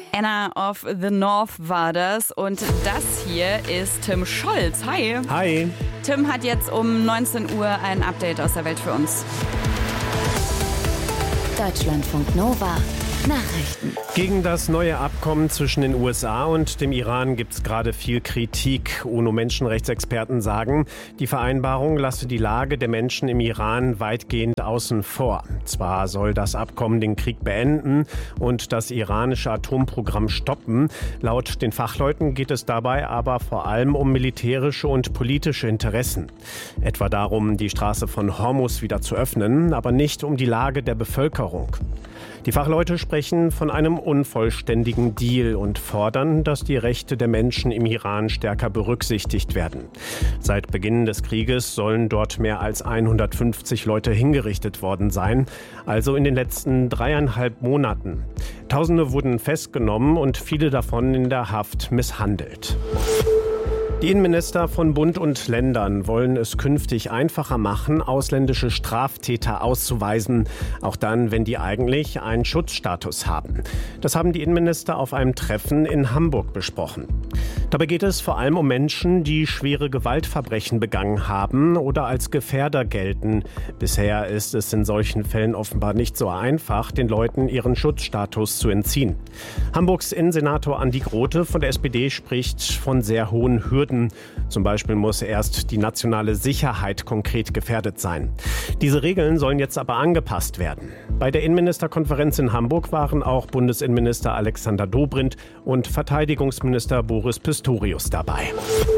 Anna of the North war das. Und das hier ist Tim Scholz. Hi. Hi. Tim hat jetzt um 19 Uhr ein Update aus der Welt für uns. Deutschlandfunk Nova. Nachrichten. Gegen das neue Abkommen zwischen den USA und dem Iran gibt es gerade viel Kritik. UNO-Menschenrechtsexperten sagen, die Vereinbarung lasse die Lage der Menschen im Iran weitgehend außen vor. Zwar soll das Abkommen den Krieg beenden und das iranische Atomprogramm stoppen. Laut den Fachleuten geht es dabei aber vor allem um militärische und politische Interessen. Etwa darum, die Straße von Hormuz wieder zu öffnen, aber nicht um die Lage der Bevölkerung. Die Fachleute sprechen von einem unvollständigen Deal und fordern, dass die Rechte der Menschen im Iran stärker berücksichtigt werden. Seit Beginn des Krieges sollen dort mehr als 150 Leute hingerichtet worden sein, also in den letzten 3,5 Monaten. Tausende wurden festgenommen und viele davon in der Haft misshandelt. Die Innenminister von Bund und Ländern wollen es künftig einfacher machen, ausländische Straftäter auszuweisen, auch dann, wenn die eigentlich einen Schutzstatus haben. Das haben die Innenminister auf einem Treffen in Hamburg besprochen. Dabei geht es vor allem um Menschen, die schwere Gewaltverbrechen begangen haben oder als Gefährder gelten. Bisher ist es in solchen Fällen offenbar nicht so einfach, den Leuten ihren Schutzstatus zu entziehen. Hamburgs Innensenator Andi Grote von der SPD spricht von sehr hohen Hürden. Zum Beispiel muss erst die nationale Sicherheit konkret gefährdet sein. Diese Regeln sollen jetzt aber angepasst werden. Bei der Innenministerkonferenz in Hamburg waren auch Bundesinnenminister Alexander Dobrindt und Verteidigungsminister Boris Pistorius dabei.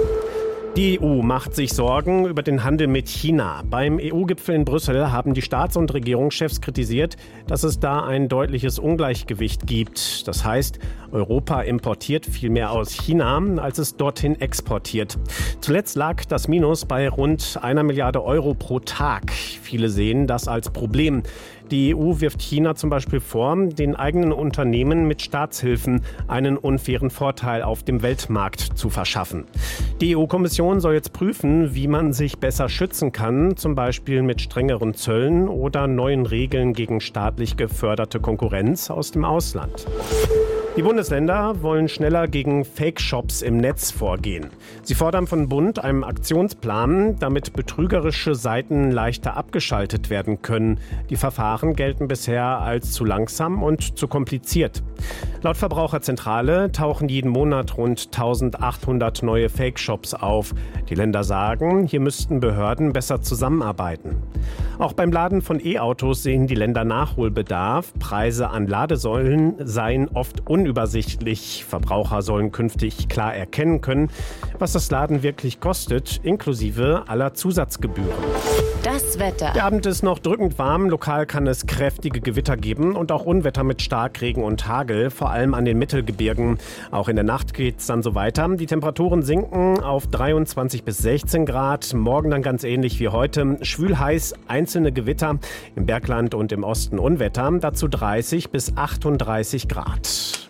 Die EU macht sich Sorgen über den Handel mit China. Beim EU-Gipfel in Brüssel haben die Staats- und Regierungschefs kritisiert, dass es da ein deutliches Ungleichgewicht gibt. Das heißt, Europa importiert viel mehr aus China, als es dorthin exportiert. Zuletzt lag das Minus bei rund 1 Milliarde Euro pro Tag. Viele sehen das als Problem. Die EU wirft China zum Beispiel vor, den eigenen Unternehmen mit Staatshilfen einen unfairen Vorteil auf dem Weltmarkt zu verschaffen. Die EU-Kommission soll jetzt prüfen, wie man sich besser schützen kann, zum Beispiel mit strengeren Zöllen oder neuen Regeln gegen staatlich geförderte Konkurrenz aus dem Ausland. Die Bundesländer wollen schneller gegen Fake-Shops im Netz vorgehen. Sie fordern vom Bund einen Aktionsplan, damit betrügerische Seiten leichter abgeschaltet werden können. Die Verfahren gelten bisher als zu langsam und zu kompliziert. Laut Verbraucherzentrale tauchen jeden Monat rund 1800 neue Fake-Shops auf. Die Länder sagen, hier müssten Behörden besser zusammenarbeiten. Auch beim Laden von E-Autos sehen die Länder Nachholbedarf. Preise an Ladesäulen seien oft unübersichtlich. Verbraucher sollen künftig klar erkennen können, was das Laden wirklich kostet, inklusive aller Zusatzgebühren. Das Wetter. Der Abend ist noch drückend warm. Lokal kann es kräftige Gewitter geben und auch Unwetter mit Starkregen und Hagel, vor allem an den Mittelgebirgen. Auch in der Nacht geht es dann so weiter. Die Temperaturen sinken auf 23 bis 16 Grad. Morgen dann ganz ähnlich wie heute. Schwül heiß, einzelne Gewitter. Im Bergland und im Osten Unwetter. Dazu 30 bis 38 Grad.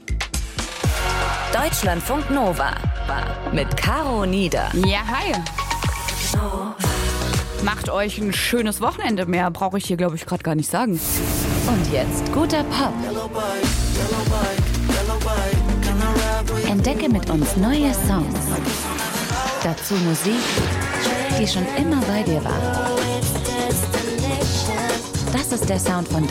Deutschlandfunk Nova. Mit Caro Nieder. Ja, hi. Macht euch ein schönes Wochenende. Mehr brauche ich hier, glaube ich, gerade gar nicht sagen. Und jetzt guter Pop. Entdecke mit uns neue Songs. Dazu Musik, die schon immer bei dir war. Das ist der Sound von